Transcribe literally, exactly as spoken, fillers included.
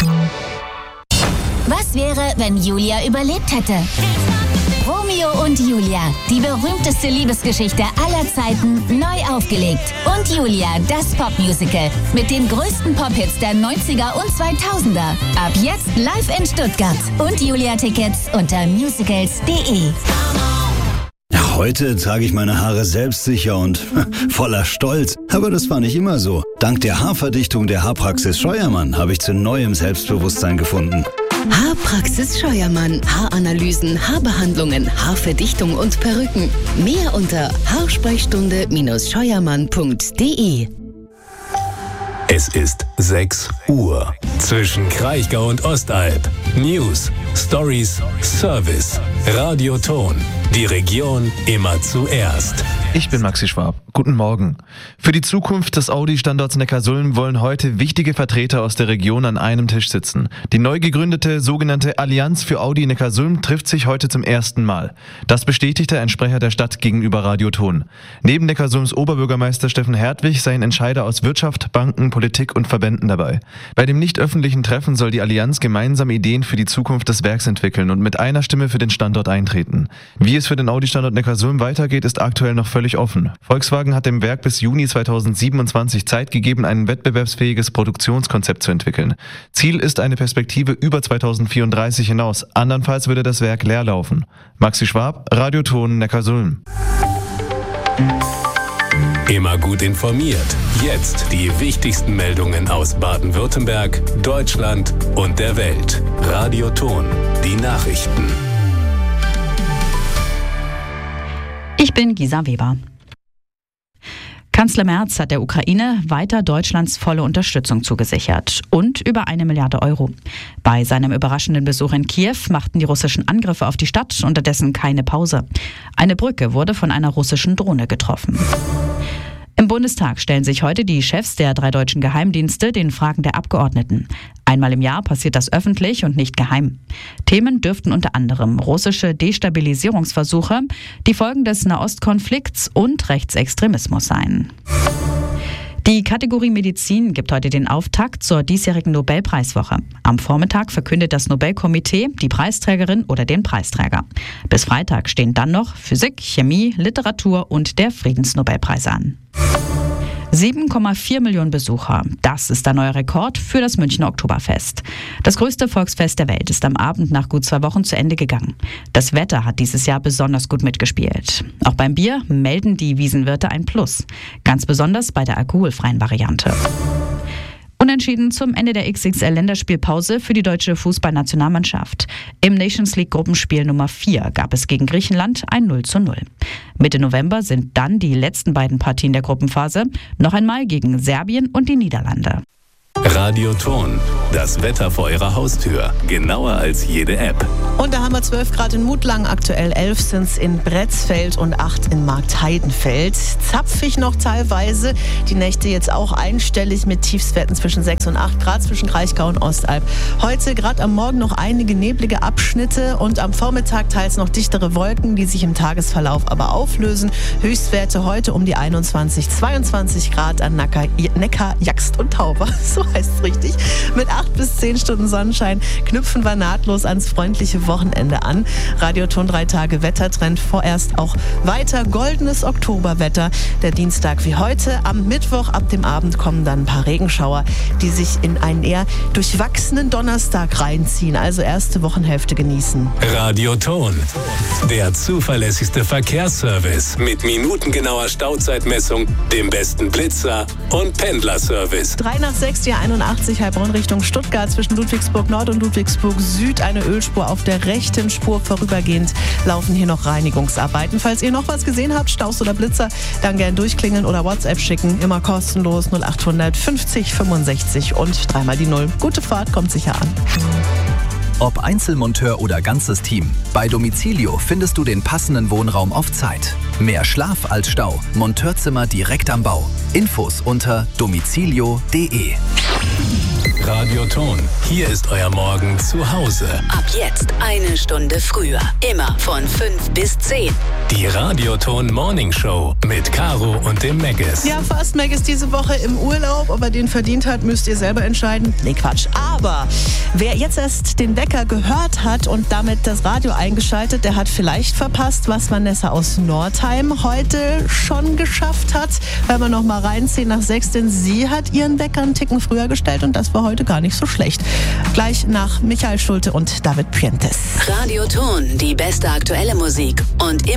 Was wäre, wenn Julia überlebt hätte? Romeo und Julia, die berühmteste Liebesgeschichte aller Zeiten, neu aufgelegt. Und Julia, das Popmusical mit den größten Pop-Hits der neunziger und zweitausender. Ab jetzt live in Stuttgart. Und Julia-Tickets unter musicals punkt de. Ja, heute trage ich meine Haare selbstsicher und voller Stolz. Aber das war nicht immer so. Dank der Haarverdichtung der Haarpraxis Scheuermann habe ich zu neuem Selbstbewusstsein gefunden. Haarpraxis Scheuermann. Haaranalysen, Haarbehandlungen, Haarverdichtung und Perücken. Mehr unter haarsprechstunde scheuermann punkt de. Es ist sechs Uhr. Zwischen Kraichgau und Ostalb. News, Stories, Service. Radioton. Die Region immer zuerst. Ich bin Maxi Schwab. Guten Morgen. Für die Zukunft des Audi-Standorts Neckarsulm wollen heute wichtige Vertreter aus der Region an einem Tisch sitzen. Die neu gegründete sogenannte Allianz für Audi Neckarsulm trifft sich heute zum ersten Mal. Das bestätigte ein Sprecher der Stadt gegenüber Radioton. Neben Neckarsulms Oberbürgermeister Steffen Hertwig seien Entscheider aus Wirtschaft, Banken, Politik und Verbänden dabei. Bei dem nicht öffentlichen Treffen soll die Allianz gemeinsam Ideen für die Zukunft des Werks entwickeln und mit einer Stimme für den Standort eintreten. Wie es für den Audi-Standort Neckarsulm weitergeht, ist aktuell noch völlig offen. Volkswagen hat dem Werk bis Juni zweitausendsiebenundzwanzig Zeit gegeben, ein wettbewerbsfähiges Produktionskonzept zu entwickeln. Ziel ist eine Perspektive über zweitausendvierunddreißig hinaus. Andernfalls würde das Werk leer laufen. Maxi Schwab, Radioton Neckarsulm. Immer gut informiert. Jetzt die wichtigsten Meldungen aus Baden-Württemberg, Deutschland und der Welt. Radioton, die Nachrichten. Ich bin Gisa Weber. Kanzler Merz hat der Ukraine weiter Deutschlands volle Unterstützung zugesichert und über eine Milliarde Euro. Bei seinem überraschenden Besuch in Kiew machten die russischen Angriffe auf die Stadt unterdessen keine Pause. Eine Brücke wurde von einer russischen Drohne getroffen. Im Bundestag stellen sich heute die Chefs der drei deutschen Geheimdienste den Fragen der Abgeordneten. Einmal im Jahr passiert das öffentlich und nicht geheim. Themen dürften unter anderem russische Destabilisierungsversuche, die Folgen des Nahostkonflikts und Rechtsextremismus sein. Die Kategorie Medizin gibt heute den Auftakt zur diesjährigen Nobelpreiswoche. Am Vormittag verkündet das Nobelkomitee die Preisträgerin oder den Preisträger. Bis Freitag stehen dann noch Physik, Chemie, Literatur und der Friedensnobelpreis an. sieben Komma vier Millionen Besucher. Das ist der neue Rekord für das Münchner Oktoberfest. Das größte Volksfest der Welt ist am Abend nach gut zwei Wochen zu Ende gegangen. Das Wetter hat dieses Jahr besonders gut mitgespielt. Auch beim Bier melden die Wiesenwirte ein Plus. Ganz besonders bei der alkoholfreien Variante. Unentschieden zum Ende der X X L-Länderspielpause für die deutsche Fußballnationalmannschaft. Im Nations League Gruppenspiel Nummer vier gab es gegen Griechenland ein null zu null. Mitte November sind dann die letzten beiden Partien der Gruppenphase, noch einmal gegen Serbien und die Niederlande. Radioton, das Wetter vor Ihrer Haustür, genauer als jede App. Und da haben wir zwölf Grad in Mutlang, aktuell elf sind es in Bretzfeld und acht in Marktheidenfeld. Zapfig noch teilweise, die Nächte jetzt auch einstellig mit Tiefstwerten zwischen sechs und acht Grad zwischen Kraichgau und Ostalb. Heute gerade am Morgen noch einige neblige Abschnitte und am Vormittag teils noch dichtere Wolken, die sich im Tagesverlauf aber auflösen. Höchstwerte heute um die einundzwanzig, zweiundzwanzig Grad an Neckar, Neckar Jaxt und Tauber. So heißt es richtig. Mit acht bis zehn Stunden Sonnenschein knüpfen wir nahtlos ans freundliche Wochenende an. Radioton drei Tage Wettertrend, vorerst auch weiter goldenes Oktoberwetter. Der Dienstag wie heute. Am Mittwoch ab dem Abend kommen dann ein paar Regenschauer, die sich in einen eher durchwachsenen Donnerstag reinziehen. Also erste Wochenhälfte genießen. Radioton, der zuverlässigste Verkehrsservice mit minutengenauer Stauzeitmessung, dem besten Blitzer und Pendlerservice. drei nach sechs, die einundachtzig, Heilbronn Richtung Stuttgart, zwischen Ludwigsburg Nord und Ludwigsburg Süd eine Ölspur auf der rechten Spur. Vorübergehend laufen hier noch Reinigungsarbeiten. Falls ihr noch was gesehen habt, Staus oder Blitzer, dann gern durchklingeln oder WhatsApp schicken. Immer kostenlos null achthundert fünfzig fünfundsechzig und dreimal die Null. Gute Fahrt, kommt sicher an. Ob Einzelmonteur oder ganzes Team, bei Domicilio findest du den passenden Wohnraum auf Zeit. Mehr Schlaf als Stau, Monteurzimmer direkt am Bau. Infos unter domicilio punkt de. Radioton, hier ist euer Morgen zu Hause. Ab jetzt eine Stunde früher. Immer von fünf bis zehn. Die Radioton Morning Show mit Caro und dem Megis. Ja, fast Megis diese Woche im Urlaub. Ob er den verdient hat, müsst ihr selber entscheiden. Nee, Quatsch. Aber Wer jetzt erst den Wecker gehört hat und damit das Radio eingeschaltet, der hat vielleicht verpasst, was Vanessa aus Nordheim heute schon geschafft hat. Wenn wir noch mal reinziehen nach sechs, denn sie hat ihren Wecker einen Ticken früher gestellt und das war heute gar nicht so schlecht. Gleich nach Michael Schulte und David Puentes. Radioton, die beste aktuelle Musik und